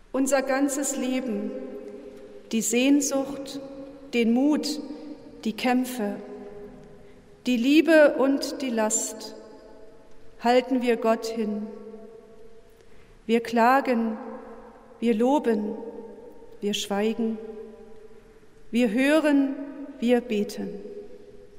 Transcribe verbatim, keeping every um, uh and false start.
Unser ganzes Leben, die Sehnsucht, den Mut, die Kämpfe, die Liebe und die Last halten wir Gott hin. Wir klagen, wir loben, wir schweigen, wir hören, wir beten.